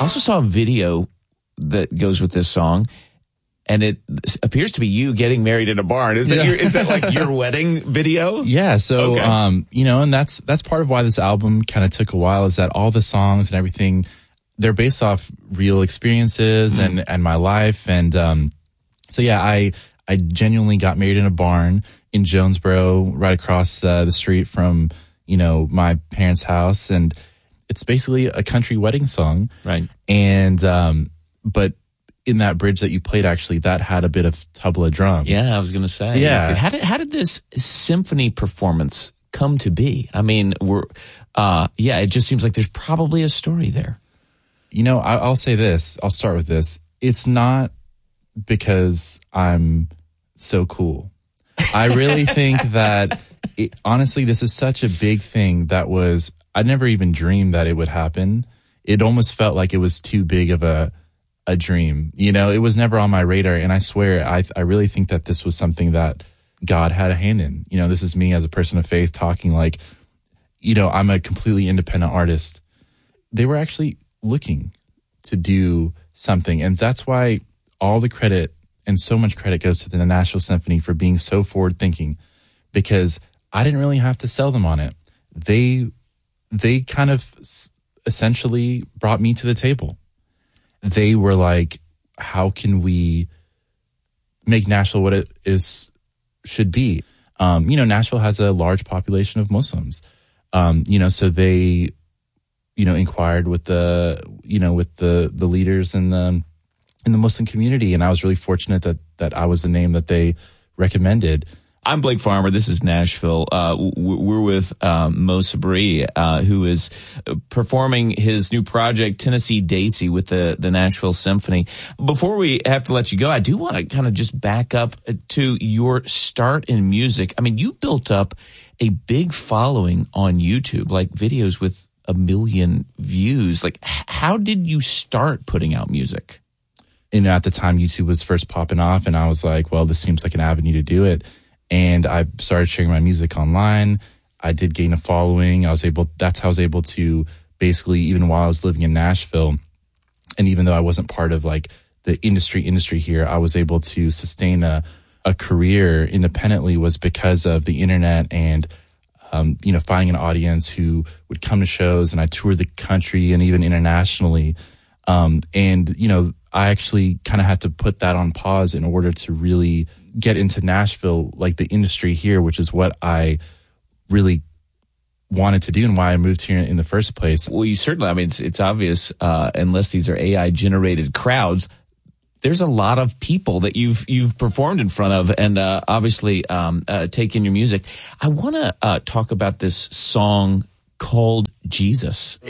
also saw a video that goes with this song, and it appears to be you getting married in a barn. Is that like your wedding video? Yeah. So, okay. And that's part of why this album kind of took a while, is that all the songs and everything, they're based off real experiences and my life. And, so yeah, I genuinely got married in a barn in Jonesboro, right across the street from, my parents' house. And it's basically a country wedding song. Right. And, but in that bridge that you played, actually, that had a bit of tabla drum. Yeah, I was going to say. Yeah. How did this symphony performance come to be? I mean, it just seems like there's probably a story there. I'll say this. I'll start with this. It's not because I'm so cool. I really think that, honestly, this is such a big thing I never even dreamed that it would happen. It almost felt like it was too big of a dream. It was never on my radar. And I swear, I really think that this was something that God had a hand in. This is me as a person of faith talking like, I'm a completely independent artist. They were actually looking to do something. And that's why all the credit and so much credit goes to the Nashville Symphony for being so forward thinking, because I didn't really have to sell them on it. They kind of essentially brought me to the table. They were like, how can we make Nashville what it should be? Nashville has a large population of Muslims. So they, inquired with the leaders in the Muslim community. And I was really fortunate that I was the name that they recommended. I'm Blake Farmer. This is Nashville. We're with Mo Sabri, who is performing his new project, Tennessee Daisy, with the Nashville Symphony. Before we have to let you go, I do want to kind of just back up to your start in music. I mean, you built up a big following on YouTube, like videos with 1 million views. Like, how did you start putting out music? At the time, YouTube was first popping off, and I was like, well, this seems like an avenue to do it. And I started sharing my music online. I did gain a following. That's how I was able to basically, even while I was living in Nashville, and even though I wasn't part of like the industry here, I was able to sustain a career independently, was because of the internet and, finding an audience who would come to shows, and I toured the country and even internationally. I actually kind of had to put that on pause in order to really get into Nashville, like the industry here, which is what I really wanted to do and why I moved here in the first place. Well, you certainly, I mean, it's obvious, unless these are AI generated crowds, there's a lot of people that you've performed in front of, and obviously take in your music. I want to talk about this song called Jesus.